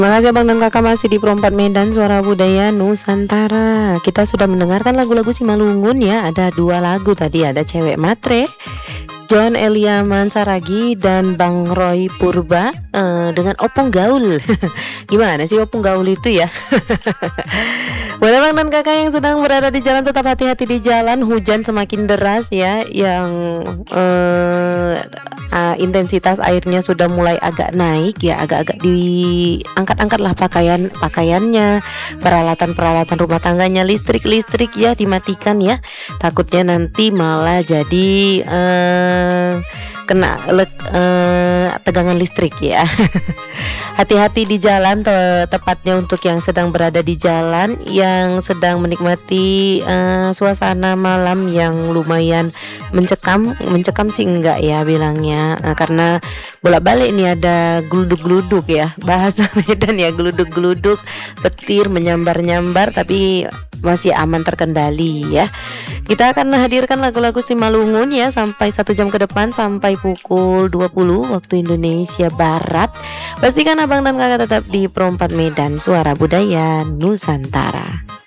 Makasih Abang dan Kakak masih di Perempat Medan Suara Budaya Nusantara. Kita sudah mendengarkan lagu-lagu Simalungun ya. Ada 2 lagu tadi, ada Cewek Matre, John Elia Mansaragi dan Bang Roy Purba dengan Opung Gaul. Gimana sih Opung Gaul itu ya? Buat abang dan kakak yang sedang berada di jalan, tetap hati-hati di jalan. Hujan semakin deras ya, yang intensitas airnya sudah mulai agak naik ya, agak-agak diangkat-angkat lah pakaiannya, peralatan rumah tangganya, listrik ya dimatikan ya. Takutnya nanti malah jadi kena tegangan listrik ya. Hati-hati di jalan, tepatnya untuk yang sedang berada di jalan, yang sedang menikmati suasana malam yang lumayan mencekam sih enggak ya bilangnya, karena bolak-balik nih ada geluduk-geluduk ya, bahasa Medan ya, geluduk-geluduk, petir menyambar-nyambar, tapi masih aman terkendali ya. Kita akan hadirkan lagu-lagu Simalungun ya sampai 1 jam ke depan, sampai pukul 20 waktu Indonesia Barat. Pastikan abang dan kakak tetap di Perempat Medan Suara Budaya Nusantara.